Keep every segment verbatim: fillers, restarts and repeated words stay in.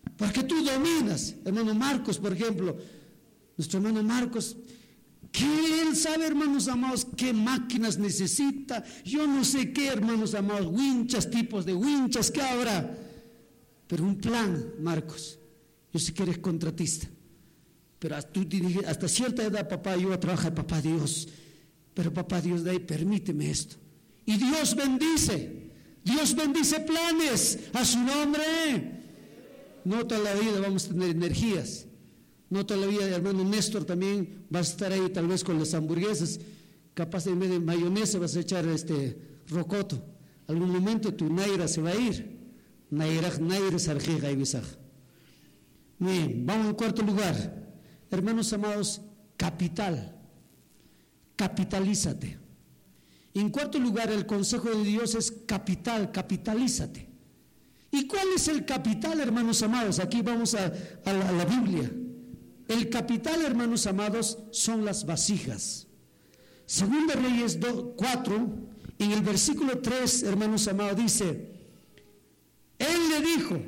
porque tú dominas. Hermano Marcos, por ejemplo, nuestro hermano Marcos, que él sabe, hermanos amados, qué máquinas necesita, yo no sé qué, hermanos amados, winchas, tipos de winchas que habrá, pero un plan, Marcos. Yo sé que eres contratista, pero hasta, hasta cierta edad, papá, yo voy a trabajar, papá Dios, pero papá Dios, de ahí permíteme esto. Y Dios bendice, Dios bendice planes a su nombre. No toda la vida vamos a tener energías, no toda la vida, hermano Néstor también va a estar ahí tal vez con las hamburguesas, capaz en vez de mayonesa vas a echar este rocoto. Algún momento tu naira se va a ir, naira, naira sarjega y bisaj. Bien, vamos al cuarto lugar. Hermanos amados, capital, capitalízate. En cuarto lugar, el consejo de Dios es capital, capitalízate. ¿Y cuál es el capital, hermanos amados? Aquí vamos a, a, la, a la Biblia. El capital, hermanos amados, son las vasijas. Segunda Reyes cuatro, en el versículo tres, hermanos amados, dice, él le dijo,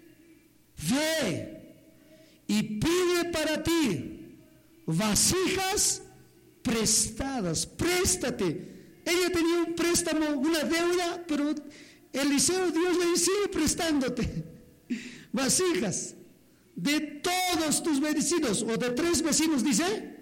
ve y pide para ti vasijas prestadas, préstate. Ella tenía un préstamo, una deuda, pero Eliseo, Dios le dice, sigue prestándote vasijas de todos tus vecinos, o de tres vecinos, dice,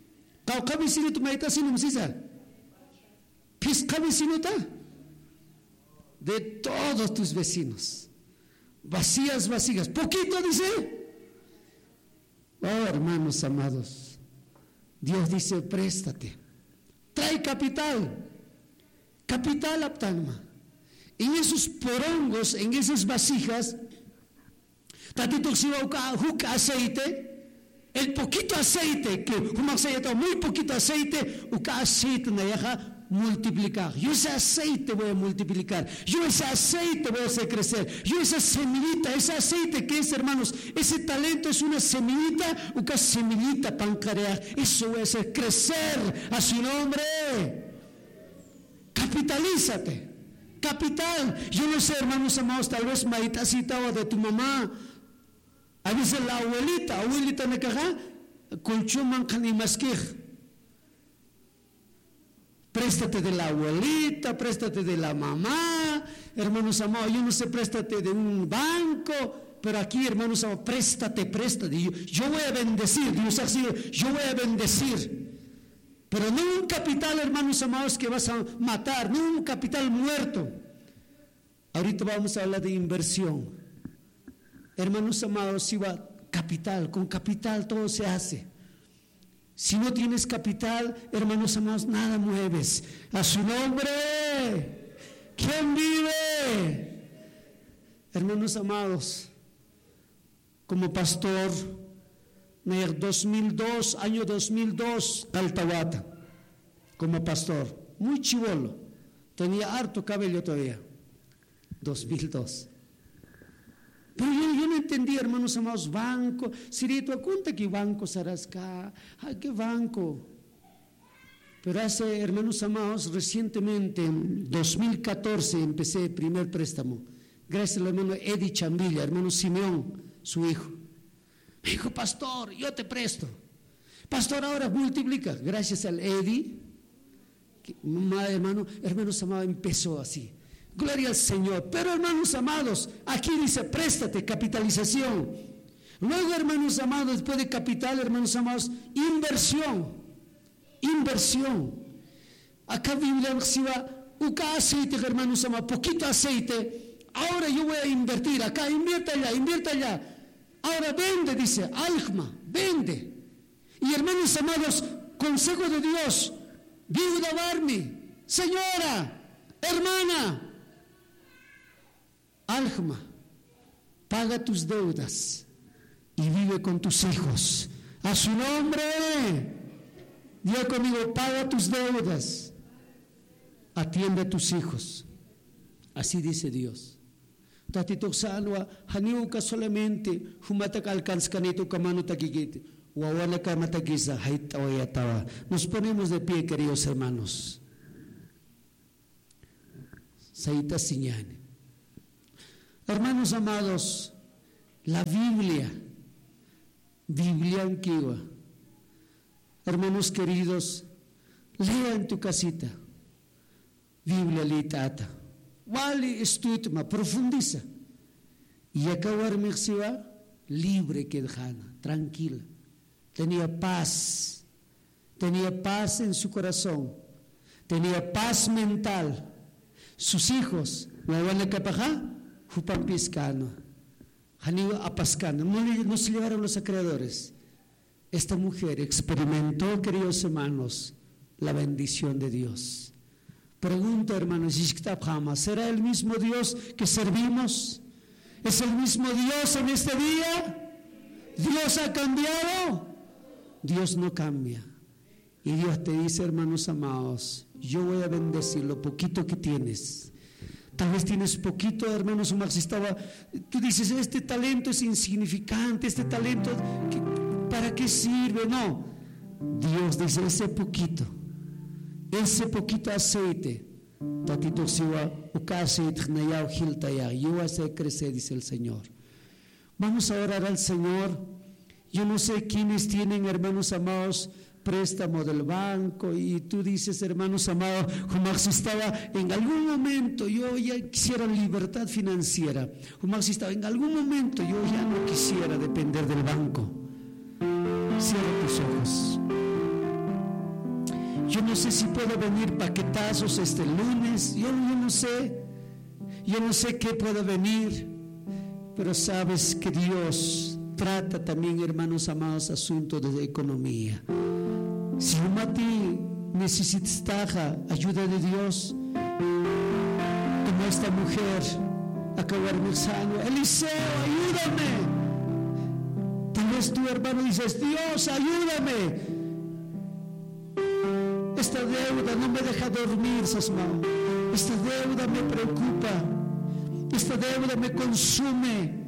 de todos tus vecinos, vacías, vasijas, poquito, dice. Oh, hermanos amados, Dios dice, préstate, trae capital, capital aptalma. En esos porongos, en esas vasijas, tatito si va aceite, el poquito aceite, que un aceite, muy poquito aceite, uka aceite na yaja multiplicar. Yo ese aceite voy a multiplicar, yo ese aceite voy a hacer crecer, yo esa semillita, ese aceite que es, hermanos, ese talento es una semillita, uka semillita pancarear, eso voy a hacer crecer a su nombre. Capitalízate. Capital, yo no sé, hermanos amados, tal vez maitacita o de tu mamá, a veces la abuelita, abuelita me caga, colchuman canimasquej. Préstate de la abuelita, préstate de la mamá, hermanos amados, yo no sé, préstate de un banco, pero aquí, hermanos amados, préstate, préstate. Yo, yo voy a bendecir, Dios ha sido, yo voy a bendecir. Pero no un capital, hermanos amados, que vas a matar, no un capital muerto. Ahorita vamos a hablar de inversión. Hermanos amados, si va capital, con capital todo se hace. Si no tienes capital, hermanos amados, nada mueves. A su nombre, ¿quién vive? Hermanos amados, como pastor, en el dos mil dos, año dos mil dos, Caltahuata, como pastor, muy chivolo, tenía harto cabello todavía, dos mil dos. Pero yo, yo no entendía, hermanos amados, banco, Sirito, ¿a cuenta que banco Sarasca? ¿A qué banco? Pero hace, hermanos amados, recientemente, en dos mil catorce, empecé el primer préstamo, gracias al hermano Eddie Chambilla, hermano Simeón, su hijo. Me dijo, pastor, yo te presto. Pastor, ahora multiplica. Gracias al Eddie, que, mamá, hermano, hermanos amados, empezó así. Gloria al Señor. Pero hermanos amados, aquí dice, préstate, capitalización. Luego, hermanos amados, después de capital, hermanos amados, inversión. Inversión. Acá Biblia se va, uca aceite, hermanos amados, poquito aceite. Ahora yo voy a invertir. Acá, invierta allá, invierta allá. Ahora vende, dice, alma, vende. Y hermanos amados, consejo de Dios, viuda Barney, señora, hermana, alma, paga tus deudas y vive con tus hijos. A su nombre, diga conmigo, paga tus deudas, atiende a tus hijos. Así dice Dios. Tatito sanwa haniuka solamente humatak alcanz kanito kamano takikit wawana kamatagiza haitawayatawa. Nos ponemos de pie, queridos hermanos. Saita Siñane. Hermanos amados, La Biblia, Biblia antigua. Hermanos queridos, lea en tu casita, Biblia litata. Wali estudma, profundiza. Y acabar mirsiva, libre que dejana, tranquila. Tenía paz, tenía paz en su corazón, tenía paz mental. Sus hijos, la van a capajá, jupan piscano, janiwa apascano, no, no se llevaron los acreedores. Esta mujer experimentó, queridos hermanos, la bendición de Dios. Pregunta, hermanos, ¿será el mismo Dios que servimos? ¿Es el mismo Dios en este día? ¿Dios ha cambiado? Dios no cambia. Y Dios te dice, hermanos amados, yo voy a bendecir lo poquito que tienes. Tal vez tienes poquito, hermanos, Omar, si estaba, tú dices, este talento es insignificante, este talento, ¿para qué sirve? No, Dios dice, ese poquito, ese poquito aceite, yo voy a hacer crecer, dice el Señor. Vamos a orar al Señor. Yo no sé quiénes tienen, hermanos amados, préstamo del banco, y tú dices, hermanos amados, como si estaba en algún momento, yo ya quisiera libertad financiera, como si estaba en algún momento, yo ya no quisiera depender del banco. Cierra tus ojos. Yo no sé si puedo venir paquetazos este lunes, yo, yo no sé, yo no sé qué puede venir, pero sabes que Dios trata también, hermanos amados, asuntos de economía. Si uno a ti necesitas ayuda de Dios, como esta mujer acaba de sano, Eliseo, ayúdame. Tal vez tu hermano dices, Dios, ayúdame. Esta deuda no me deja dormir, Sasmao. Esta deuda me preocupa. Esta deuda me consume.